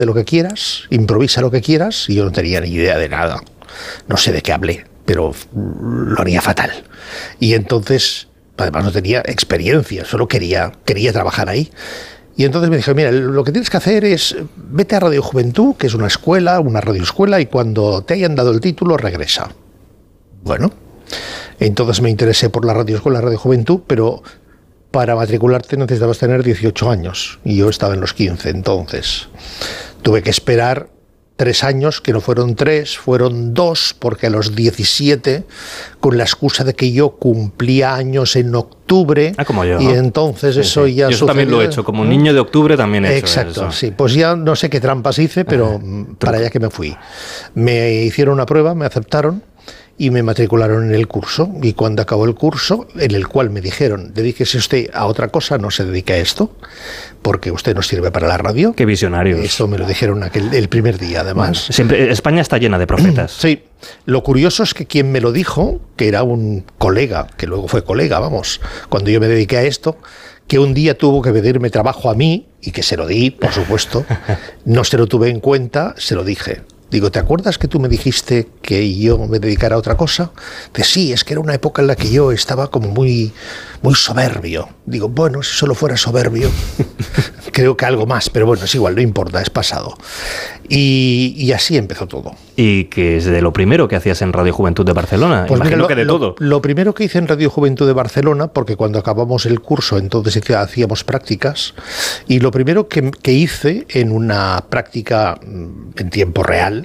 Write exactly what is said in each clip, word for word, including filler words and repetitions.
de lo que quieras, improvisa lo que quieras, y yo no tenía ni idea de nada. No sé de qué hablé, pero lo haría fatal. Y entonces, además no tenía experiencia, solo quería, quería trabajar ahí. Y entonces me dijo, mira, lo que tienes que hacer es, vete a Radio Juventud, que es una escuela, una radioescuela, y cuando te hayan dado el título, regresa. Bueno, entonces me interesé por la radioescuela, Radio Juventud, pero para matricularte necesitabas tener dieciocho años, y yo estaba en los quince, entonces tuve que esperar tres años, que no fueron tres, fueron dos, porque a los diecisiete, con la excusa de que yo cumplía años en octubre, ah, como yo, y ¿no? entonces sí, eso sí. ya Yo eso también lo he hecho, como un niño de octubre también he hecho Exacto, eso. sí, pues ya no sé qué trampas hice, pero para allá que me fui. Me hicieron una prueba, me aceptaron, y me matricularon en el curso, y cuando acabó el curso, en el cual me dijeron, dedíquese usted a otra cosa, no se dedique a esto, porque usted no sirve para la radio. Qué visionarios. Eso me lo dijeron aquel, el primer día, además. Bueno, siempre, España está llena de profetas. Sí, lo curioso es que quien me lo dijo, que era un colega, que luego fue colega, vamos, cuando yo me dediqué a esto, que un día tuvo que pedirme trabajo a mí, y que se lo di, por supuesto, no se lo tuve en cuenta, se lo dije. Digo, ¿te acuerdas que tú me dijiste que yo me dedicara a otra cosa? De sí, es que era una época en la que yo estaba como muy, muy soberbio. Digo, bueno, si solo fuera soberbio, creo que algo más, pero bueno, es igual, no importa, es pasado. Y, y así empezó todo. ¿Y qué es de lo primero que hacías en Radio Juventud de Barcelona? Pues Imagino mira, lo, que de lo, todo. Lo primero que hice en Radio Juventud de Barcelona, porque cuando acabamos el curso entonces hacíamos prácticas, y lo primero que, que hice en una práctica en tiempo real,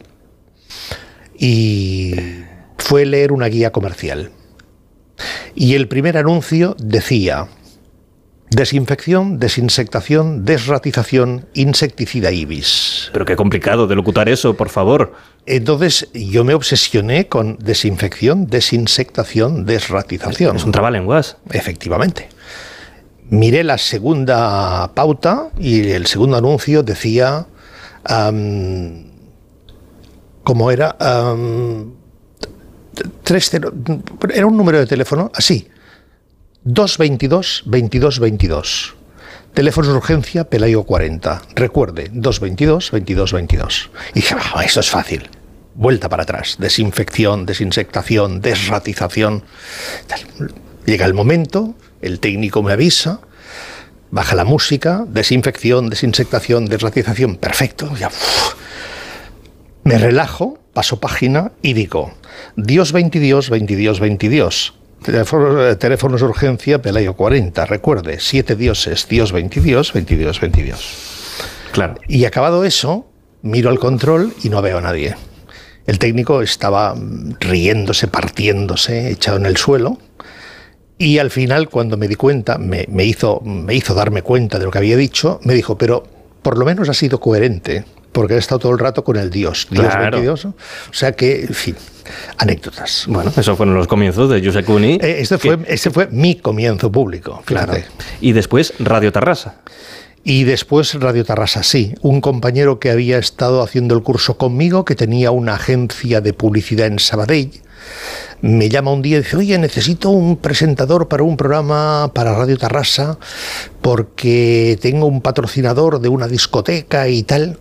y fue leer una guía comercial. Y el primer anuncio decía: desinfección, desinsectación, desratización, insecticida Ibis. Pero qué complicado de locutar eso, por favor. Entonces yo me obsesioné con desinfección, desinsectación, desratización. Es un trabalenguas. Efectivamente. Miré la segunda pauta y el segundo anuncio decía... Um, ¿Cómo era? Um, tres cero, era un número de teléfono así. dos veintidós veintidós veintidós. Teléfono de urgencia Pelayo cuarenta. Recuerde, dos veintidós veintidós veintidós. Y dije, oh, eso es fácil. Vuelta para atrás. Desinfección, desinsectación, desratización. Llega el momento, el técnico me avisa, baja la música, desinfección, desinsectación, desratización. Perfecto. Ya. Uf. Me relajo, paso página y digo, Dios veintidós veintidós veintidós. Teléfonos, teléfonos de urgencia Pelayo cuarenta. Recuerde, siete dioses, Dios veintidós veintidós veintidós. Claro. Y acabado eso, miro al control y no veo a nadie. El técnico estaba riéndose, partiéndose, echado en el suelo. Y al final, cuando me di cuenta, me, me, hizo, me hizo darme cuenta de lo que había dicho, me dijo, pero por lo menos ha sido coherente, porque he estado todo el rato con el Dios. Dios claro. veintidós. O sea que, en fin, anécdotas. Bueno, esos fueron los comienzos de Josep Cuní. Eh, este, fue, este fue mi comienzo público, fíjate. Claro. Y después Radio Tarrasa. Y después Radio Tarrasa, sí. Un compañero que había estado haciendo el curso conmigo, que tenía una agencia de publicidad en Sabadell, me llama un día y dice, oye, necesito un presentador para un programa para Radio Tarrasa, porque tengo un patrocinador de una discoteca y tal.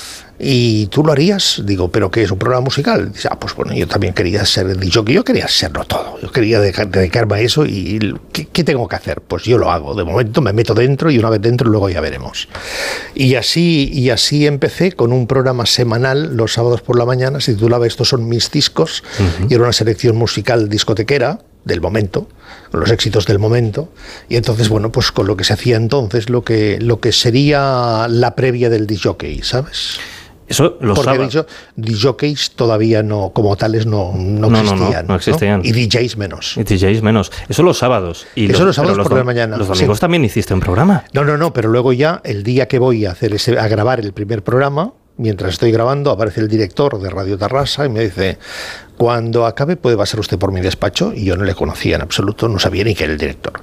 ¿Y tú lo harías? Digo, ¿pero qué es un programa musical? Dice, ah, pues bueno, yo también quería ser D J, yo quería serlo todo. Yo quería dedicarme a eso y ¿qué, ¿qué tengo que hacer? Pues yo lo hago. De momento me meto dentro y una vez dentro luego ya veremos. Y así, y así empecé con un programa semanal los sábados por la mañana, se titulaba Estos son mis discos, uh-huh. y era una selección musical discotequera del momento, con los éxitos del momento, y entonces, bueno, pues con lo que se hacía entonces, lo que, lo que sería la previa del disc jockey, ¿sabes? Eso lo Porque sabe. he dicho, DJs todavía no, como tales, no, no, no existían. No, no, no existían. ¿no? Y D Js menos. Y D Js menos. Eso los sábados. Y Eso los, los sábados los por la mañana. Los domingos sí. También hiciste un programa. No, no, no, pero luego ya, el día que voy a, hacer ese, a grabar el primer programa, mientras estoy grabando, aparece el director de Radio Tarrasa y me dice, cuando acabe puede pasar usted por mi despacho, y yo no le conocía en absoluto, no sabía ni que era el director.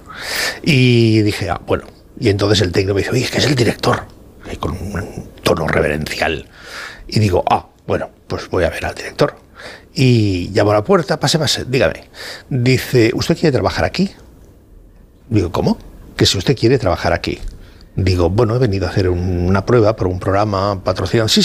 Y dije, ah, bueno. Y entonces el técnico me dice, oye, es que es el director, y con un tono reverencial. Y digo, ah, bueno, pues voy a ver al director. Y llamo a la puerta, pase, pase, dígame. Dice, ¿usted quiere trabajar aquí? Digo, ¿cómo? Que si usted quiere trabajar aquí. Digo, bueno, he venido a hacer un- una prueba para un programa patrocinado. Sí,